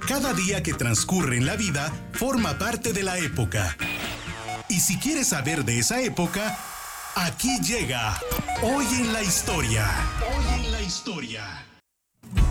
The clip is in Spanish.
Cada día que transcurre en la vida forma parte de la época. Y si quieres saber de esa época, aquí llega Hoy en la Historia. Hoy en la Historia.